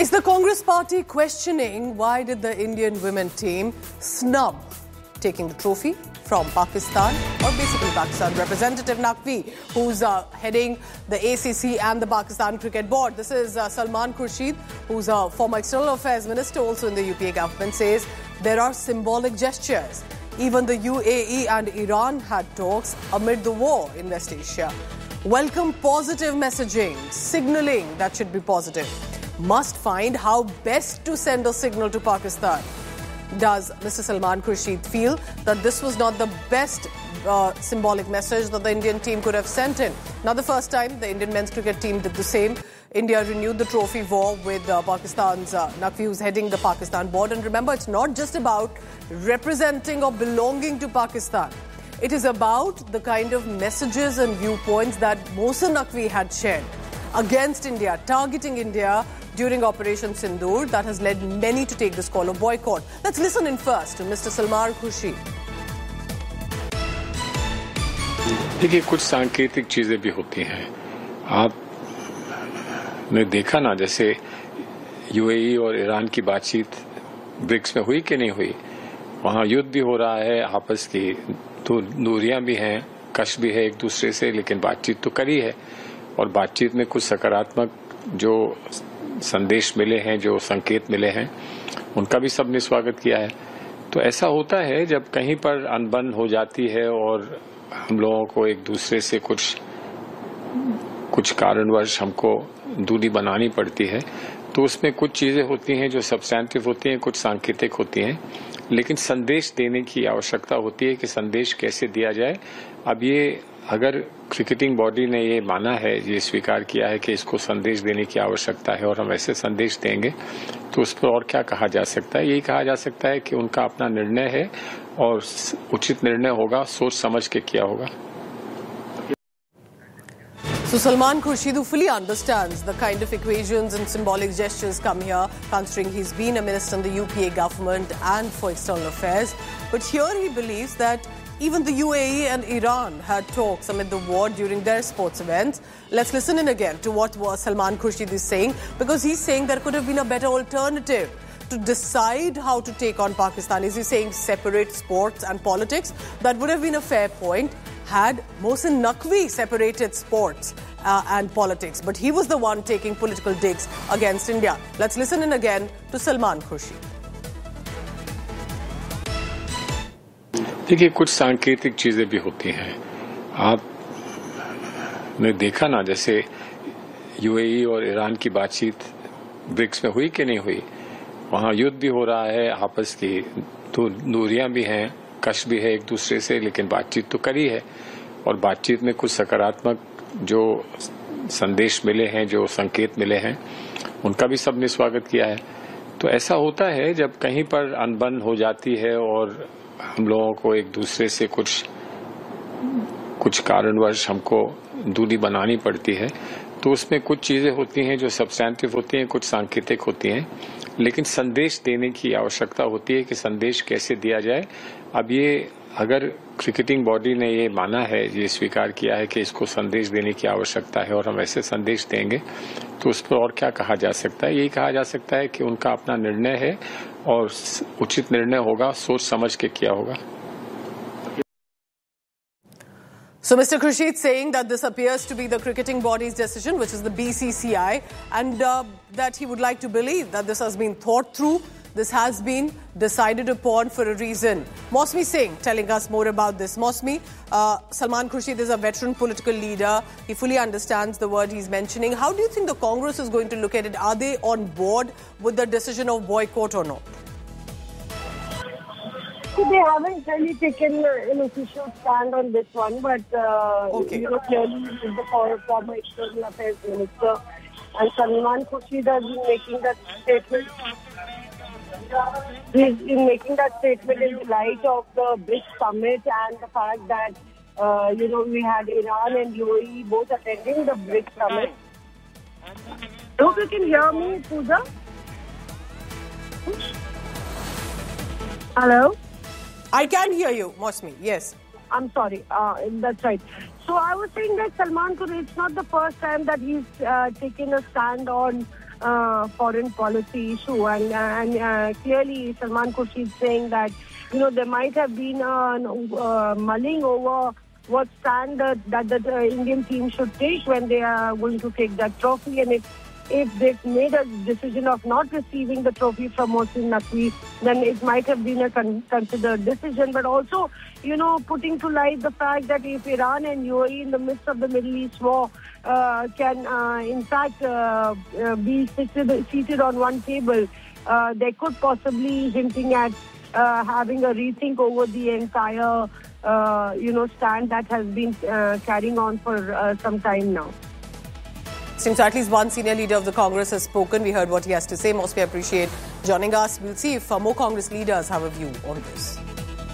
Is the Congress party questioning why did the Indian women team snub taking the trophy from Pakistan, or basically Pakistan representative Naqvi, who's heading the ACC and the Pakistan Cricket Board. This is Salman Khurshid, who's a former External Affairs Minister also in the UPA government, says there are symbolic gestures. Even the UAE and Iran had talks amid the war in West Asia. Welcome positive messaging, signalling that should be positive. Must find how best to send a signal to Pakistan. Does Mr. Salman Khurshid feel that this was not the best symbolic message that the Indian team could have sent in? Not the first time the Indian men's cricket team did the same. India renewed the trophy war with Pakistan's Naqvi, who's heading the Pakistan board. And remember, it's not just about representing or belonging to Pakistan. It is about the kind of messages and viewpoints that Mohsin Naqvi had shared against India, targeting India during Operation Sindoor, that has led many to take this call of boycott. Let's listen in first to Mr. Salman Khurshid. देखिए, कुछ सांकेतिक चीजें भी होती हैं. आपने देखा ना, जैसे यूएई और ईरान की बातचीत ब्रिक्स में हुई कि नहीं हुई. वहां युद्ध भी हो रहा है, आपस की दूरियां भी हैं, कश भी है एक दूसरे से, लेकिन बातचीत तो करी है. और बातचीत में कुछ सकारात्मक जो संदेश मिले हैं, जो संकेत मिले हैं, उनका भी सबने स्वागत किया है. तो ऐसा होता है जब कहीं पर अनबन हो जाती है और हम लोगों को एक दूसरे से कुछ कारणवश हमको दूरी बनानी पड़ती है, तो उसमें कुछ चीजें होती हैं जो सब्सटेंटिव होती हैं, कुछ सांकेतिक होती हैं, लेकिन संदेश देने की आवश्यकता होती है कि संदेश कैसे दिया जाए. अब ये अगर क्रिकेटिंग बॉडी ने ये माना है, ये स्वीकार किया है कि इसको संदेश देने की आवश्यकता है और हम ऐसे संदेश देंगे, तो उस पर और क्या कहा जा सकता है. यही कहा जा सकता है कि उनका अपना निर्णय है और उचित निर्णय होगा, सोच समझ के किया होगा. So Salman Khurshid, who fully understands the kind of equations and symbolic gestures come here, considering he's been a minister in the UPA government and for external affairs. But here he believes that even the UAE and Iran had talks amid the war during their sports events. Let's listen in again to what Salman Khurshid is saying, because he's saying there could have been a better alternative to decide how to take on Pakistan. Is he saying separate sports and politics? That would have been a fair point had Mohsin Naqvi separated sports and politics. But he was the one taking political digs against India. Let's listen in again to Salman Khurshid. देखिए, कुछ सांकेतिक चीजें भी होती हैं. आपने देखा ना, जैसे यूएई और ईरान की बातचीत ब्रिक्स में हुई कि नहीं हुई. वहां युद्ध भी हो रहा है, आपस की दूरियां भी हैं, कश भी है एक दूसरे से, लेकिन बातचीत तो करी है. और बातचीत में कुछ सकारात्मक जो संदेश मिले हैं, जो संकेत मिले हैं, उनका भी सबने स्वागत किया है. तो ऐसा होता है जब कहीं पर अनबन हो जाती है और हम लोगों को एक दूसरे से कुछ कारणवश हमको दूरी बनानी पड़ती है, तो उसमें कुछ चीजें होती हैं जो सब्सटेंटिव होती हैं, कुछ सांकेतिक होती हैं, लेकिन संदेश देने की आवश्यकता होती है कि संदेश कैसे दिया जाए. अब ये अगर क्रिकेटिंग बॉडी ने ये माना है, ये स्वीकार किया है कि इसको संदेश देने की आवश्यकता है और हम ऐसे संदेश देंगे, तो उस पर और क्या कहा जा सकता है. यही कहा जा सकता है कि उनका अपना निर्णय है और उचित निर्णय होगा, सोच समझ के किया होगा. So Mr. Khurshid saying that this appears to be the cricketing body's decision, which is the BCCI, and that he would like to believe that this has been thought through, this has been decided upon for a reason. Mosmi Singh telling us more about this. Mosmi, Salman Khurshid is a veteran political leader. He fully understands the word he's mentioning. How do you think the Congress is going to look at it? Are they on board with the decision of boycott or not? So they haven't really taken an official stand on this one, but clearly he's the former External Affairs Minister, and Salman Khurshid has been making that statement. He's been making that statement in light of the BRICS summit and the fact that we had Iran and UAE both attending the BRICS summit. Hope you can hear me, Pooja. Hello. I can hear you, Mosmi. Yes. I'm sorry. That's right. So I was saying that Salman Khurshid, it's not the first time that he's taken a stand on foreign policy issue, and clearly Salman Khurshid saying that there might have been mulling over what stand that the Indian team should take when they are going to take that trophy, and if they've made a decision of not receiving the trophy from Mohsin Naqvi, then it might have been a considered decision. But also, putting to light the fact that if Iran and UAE in the midst of the Middle East war can, in fact, be seated on one table, they could possibly hinting at having a rethink over the entire, stand that has been carrying on for some time now. Seems at least one senior leader of the Congress has spoken. We heard what he has to say. Most we appreciate joining us. We'll see if more Congress leaders have a view on this.